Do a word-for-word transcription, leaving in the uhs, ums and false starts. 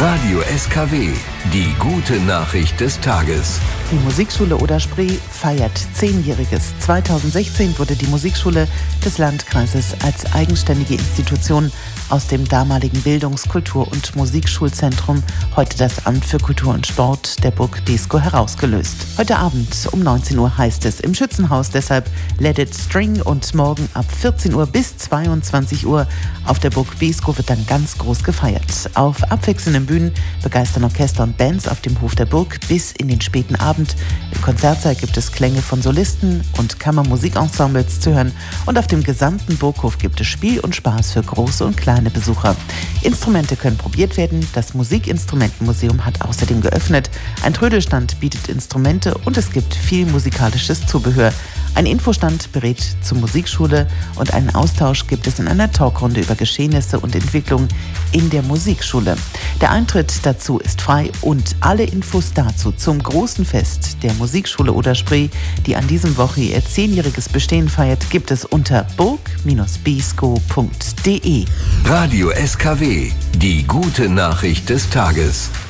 Radio S K W, die gute Nachricht des Tages. Die Musikschule Oder-Spree feiert Zehnjähriges. zweitausendsechzehn wurde die Musikschule des Landkreises als eigenständige Institution aus dem damaligen Bildungs-, Kultur- und Musikschulzentrum, heute das Amt für Kultur und Sport der Burg Beeskow, herausgelöst. Heute Abend um neunzehn Uhr heißt es im Schützenhaus deshalb Let It String und morgen ab vierzehn Uhr bis zweiundzwanzig Uhr auf der Burg Beeskow wird dann ganz groß gefeiert. Auf abwechselnden Bühnen begeistern Orchester und Bands auf dem Hof der Burg bis in den späten Abend. Im Konzertsaal gibt es Klänge von Solisten und Kammermusikensembles zu hören und auf dem gesamten Burghof gibt es Spiel und Spaß für große und kleine Besucher. Instrumente können probiert werden. Das Musikinstrumentenmuseum hat außerdem geöffnet. Ein Trödelstand bietet Instrumente und es gibt viel musikalisches Zubehör. Ein Infostand berät zur Musikschule und einen Austausch gibt es in einer Talkrunde über Geschehnisse und Entwicklung in der Musikschule. Der Eintritt dazu ist frei und alle Infos dazu zum großen Fest der Musikschule Oder-Spree, die an diesem Woche ihr zehnjähriges Bestehen feiert, gibt es unter burg Bindestrich beeskow punkt de. Radio S K W, die gute Nachricht des Tages.